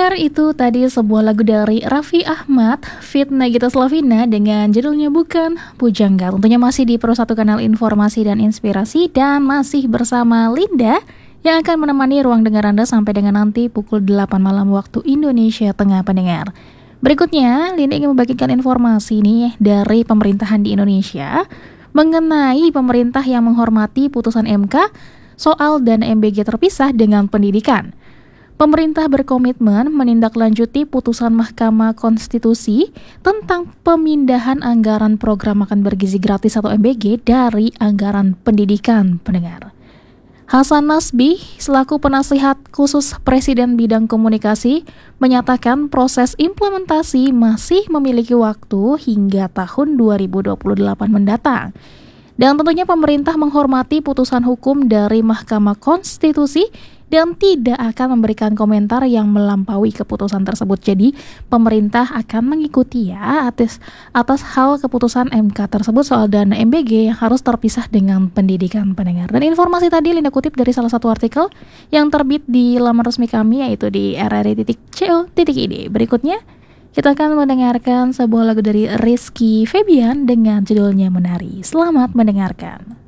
pendengar, itu tadi sebuah lagu dari Raffi Ahmad feat Nagita Slavina dengan judulnya Bukan Pujangga. Tentunya masih di Pro 1 Kanal Informasi dan Inspirasi dan masih bersama Linda yang akan menemani ruang dengar Anda sampai dengan nanti pukul 8 malam waktu Indonesia Tengah, pendengar. Berikutnya, Linda ingin membagikan informasi nih dari pemerintahan di Indonesia mengenai pemerintah yang menghormati putusan MK soal dana MBG terpisah dengan pendidikan. Pemerintah berkomitmen menindaklanjuti putusan Mahkamah Konstitusi tentang pemindahan anggaran program makan bergizi gratis atau MBG dari anggaran pendidikan, pendengar. Hasan Nasbi, selaku penasihat khusus Presiden bidang komunikasi, menyatakan proses implementasi masih memiliki waktu hingga tahun 2028 mendatang. Dan tentunya pemerintah menghormati putusan hukum dari Mahkamah Konstitusi dan tidak akan memberikan komentar yang melampaui keputusan tersebut. Jadi pemerintah akan mengikuti ya atas hal keputusan MK tersebut soal dana MBG yang harus terpisah dengan pendidikan, pendengar. Dan informasi tadi Linda kutip dari salah satu artikel yang terbit di laman resmi kami, yaitu di rri.co.id. Berikutnya kita akan mendengarkan sebuah lagu dari Rizky Febian dengan judulnya Menari. Selamat mendengarkan.